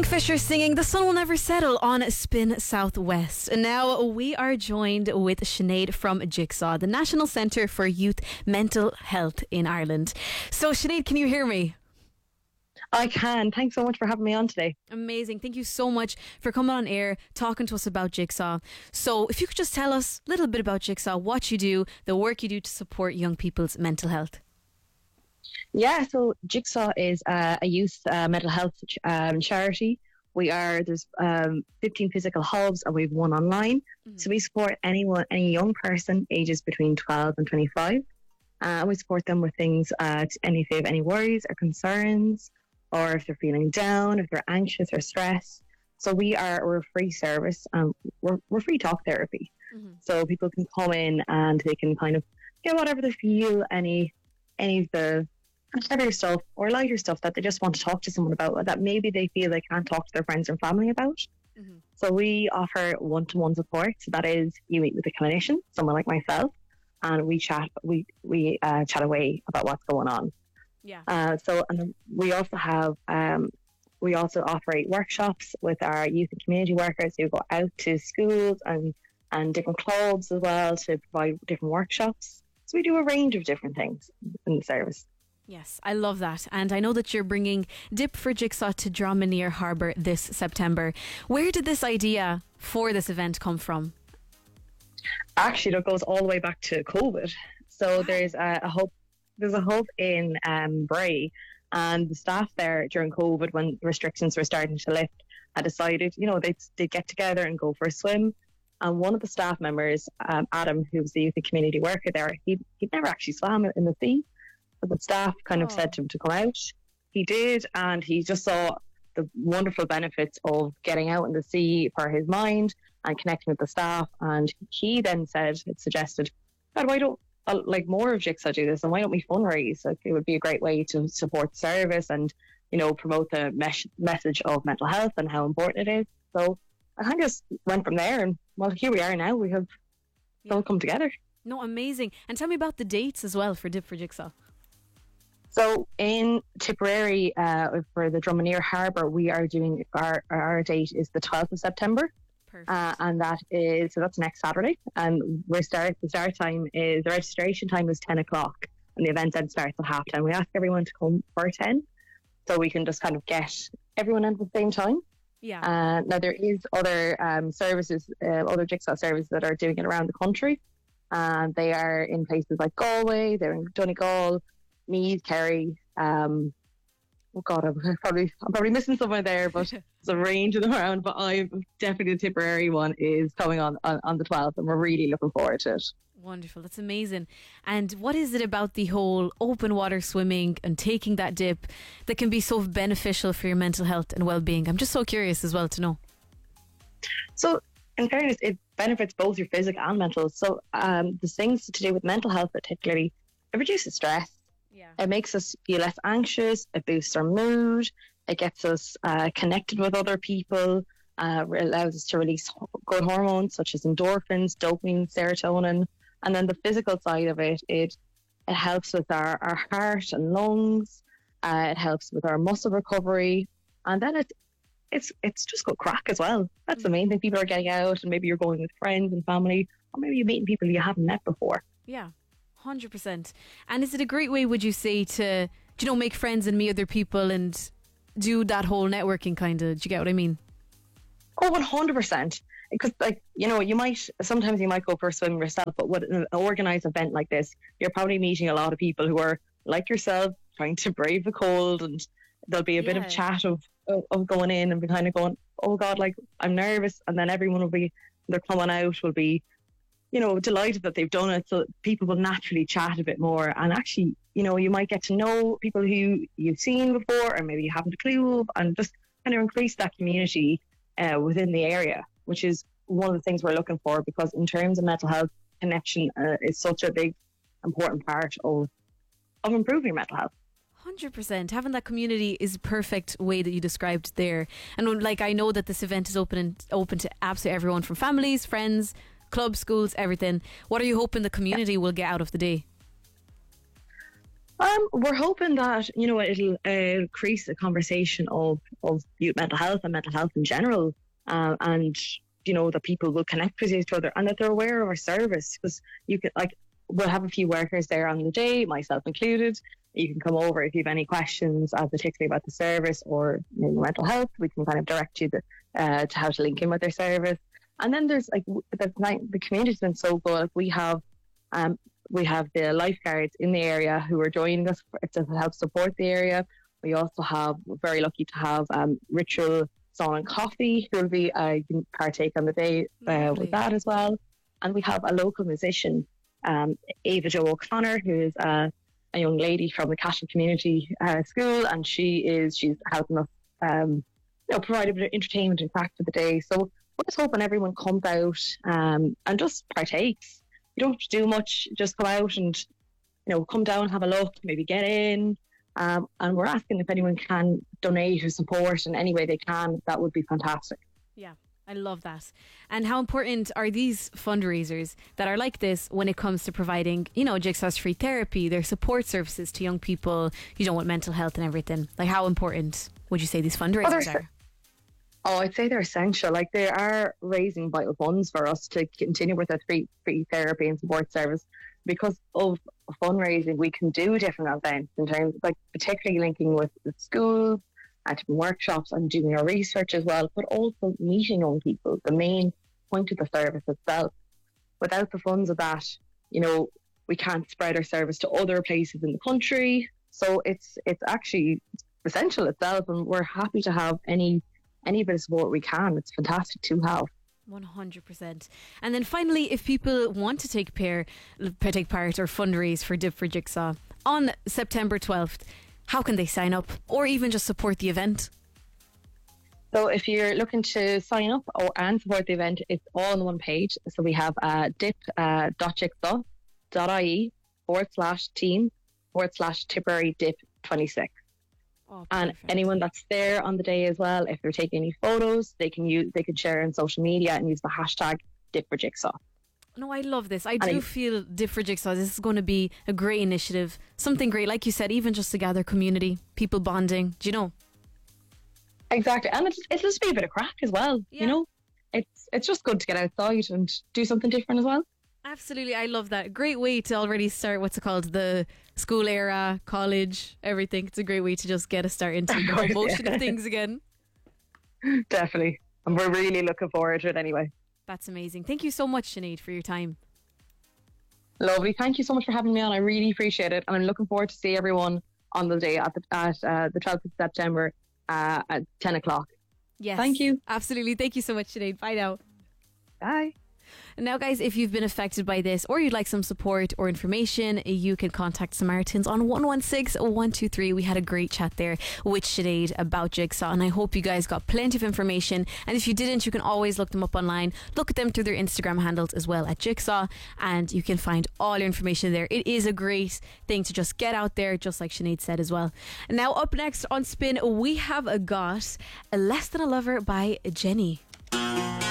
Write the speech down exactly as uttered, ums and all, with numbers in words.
Fisher singing The Sun Will Never Settle on Spin Southwest. And now we are joined with Sinead from Jigsaw, the National Centre for Youth Mental Health in Ireland. So Sinead, can you hear me? I can. Thanks so much for having me on today. Amazing. Thank you so much for coming on air, talking to us about Jigsaw. So if you could just tell us a little bit about Jigsaw, what you do, the work you do to support young people's mental health. Yeah, so Jigsaw is uh, a youth uh, mental health um, charity. We are, there's um, fifteen physical hubs and we have one online. Mm-hmm. So we support anyone, any young person ages between twelve and twenty-five. Uh, we support them with things, uh, any, if they have any worries or concerns, or if they're feeling down, if they're anxious or stressed. So we are, we're a free service. Um, we're, we're free talk therapy. Mm-hmm. So people can come in and they can kind of get whatever they feel, any, any of the heavier stuff or lighter stuff that they just want to talk to someone about, that maybe they feel they can't talk to their friends and family about. Mm-hmm. So we offer one-to-one support. So that is, you meet with a clinician, someone like myself, and we chat. We we uh, chat away about what's going on. Yeah. Uh, so and then we also have um, we also operate workshops with our youth and community workers who go out to schools and and different clubs as well to provide different workshops. So we do a range of different things in the service. Yes, I love that. And I know that you're bringing Dip for Jigsaw to Dromineer Harbour this September. Where did this idea for this event come from? Actually, it goes all the way back to COVID. So there's a, a hub, there's a hub in um, Bray, and the staff there during COVID, when restrictions were starting to lift, had decided, you know, they'd, they'd get together and go for a swim. And one of the staff members, um, Adam, who was the youth and community worker there, he'd, he'd never actually swam in the sea. But the staff kind of oh. said to him to come out. He did, and he just saw the wonderful benefits of getting out in the sea for his mind and connecting with the staff. And he then said, it suggested, God, why don't uh, like more of Jigsaw do this, and why don't we fundraise? Like, it would be a great way to support service and, you know, promote the mes- message of mental health and how important it is. So I kind of just went from there, and well, here we are now. We have yeah. all come together. No, amazing. And tell me about the dates as well for Dip for Jigsaw. So in Tipperary, uh, for the Dromineer Harbour, we are doing, our our date is the twelfth of September. Perfect. Uh, and that is, so that's next Saturday. And we're start, the start time is, the registration time is ten o'clock. And the event then starts at half ten. We ask everyone to come for ten. So we can just kind of get everyone in at the same time. Yeah. Uh, now there is other um, services, uh, other Jigsaw services that are doing it around the country. And they are in places like Galway, they're in Donegal, Meath, Kerry, um, oh God, I'm probably I'm probably missing somewhere there, but there's a range of them around. But I definitely, the Tipperary one is coming on, on on the twelfth, and we're really looking forward to it. Wonderful, that's amazing. And what is it about the whole open water swimming and taking that dip that can be so beneficial for your mental health and well-being? I'm just so curious as well to know. So, in fairness, it benefits both your physical and mental. So, um, the things to do with mental health, particularly, it reduces stress. Yeah. It makes us feel less anxious. It boosts our mood. It gets us uh, connected with other people. Uh, allows us to release good hormones such as endorphins, dopamine, serotonin. And then the physical side of it, it it helps with our, our heart and lungs. Uh, it helps with our muscle recovery. And then it it's it's just good crack as well. That's mm-hmm. the main thing. People are getting out, and maybe you're going with friends and family, or maybe you're meeting people you haven't met before. Yeah. one hundred percent. And is it a great way, would you say, to, you know, make friends and meet other people and do that whole networking kind of, do you get what I mean? Oh, one hundred percent. Because, like, you know, you might, sometimes you might go for a swim yourself, but with an organised event like this, you're probably meeting a lot of people who are, like yourself, trying to brave the cold, and there'll be a yeah. bit of chat of, of, of going in and be kind of going, oh God, like, I'm nervous. And then everyone will be, they're coming out, will be, you know, delighted that they've done it. So people will naturally chat a bit more. And actually, you know, you might get to know people who you've seen before, or maybe you haven't a clue of, and just kind of increase that community uh, within the area, which is one of the things we're looking for, because in terms of mental health, connection uh, is such a big, important part of, of improving your mental health. one hundred percent. Having that community is a perfect way that you described there. And like, I know that this event is open and open to absolutely everyone, from families, friends, clubs, schools, everything. What are you hoping the community yeah. will get out of the day? Um, we're hoping that, you know, it'll uh, increase a conversation of, of youth mental health and mental health in general, uh, and you know that people will connect with each other and that they're aware of our service, because you can, like, we'll have a few workers there on the day, myself included. You can come over if you have any questions, uh, particularly about the service or, you know, mental health. We can kind of direct you the, uh, to how to link in with their service. And then there's like the, the community's been so good. Like, we have um, we have the lifeguards in the area who are joining us to help support the area. We also have, we're very lucky to have um, Ritual Sauna and Coffee, who will be uh, you can partake on the day uh, with that as well. And we have a local musician, um, Ava Jo O'Connor, who is uh, a young lady from the Cashel Community uh, School, and she is she's helping us um, you know, provide a bit of entertainment and crack for the day. So we're just hoping everyone comes out um, and just partakes. You don't have to do much, just come out and, you know, come down, have a look, maybe get in. Um, and we're asking if anyone can donate or support in any way they can. That would be fantastic. Yeah, I love that. And how important are these fundraisers that are like this when it comes to providing, you know, Jigsaw's free therapy, their support services to young people, you know, with mental health and everything? Like, how important would you say these fundraisers oh, are? Oh, I'd say they're essential. Like, they are raising vital funds for us to continue with our free, free therapy and support service. Because of fundraising, we can do different events in terms of, like, particularly linking with the schools and different workshops and doing our research as well, but also meeting young people, the main point of the service itself. Without the funds of that, you know, we can't spread our service to other places in the country. So it's it's actually essential itself, and we're happy to have any any bit of support we can. It's fantastic to have. one hundred percent. And then finally, if people want to take, pair, take part or fundraise for Dip for Jigsaw on September twelfth, how can they sign up or even just support the event? So if you're looking to sign up or and support the event, it's all on one page. So we have uh, dip.jigsaw.ie forward slash team forward slash Tipperary Dip twenty-six. Oh, and anyone that's there on the day as well, if they're taking any photos, they can use they can share on social media and use the hashtag Dip for Jigsaw. No, I love this. I do I, feel Dip for Jigsaw, this is going to be a great initiative. Something great, like you said, even just to gather community, people bonding, do you know? Exactly. And it's, it's just be a bit of crack as well, yeah. You know? It's it's just good to get outside and do something different as well. Absolutely, I love that. Great way to already start, what's it called, the school era, college, everything. It's a great way to just get a start into the whole motion yeah. of things again. Definitely. And we're really looking forward to it anyway. That's amazing. Thank you so much, Sinead, for your time. Lovely. Thank you so much for having me on. I really appreciate it. And I'm looking forward to see everyone on the day at the, at, uh, the twelfth of September uh, at ten o'clock. Yes. Thank you. Absolutely. Thank you so much, Sinead. Bye now. Bye. And now, guys, if you've been affected by this or you'd like some support or information, you can contact Samaritans on one one six, one two three. We had a great chat there with Sinead about Jigsaw, and I hope you guys got plenty of information. And if you didn't, you can always look them up online. Look at them through their Instagram handles as well at Jigsaw, and you can find all your information there. It is a great thing to just get out there, just like Sinead said as well. And now up next on Spin, we have got Less Than a Lover by Jenny.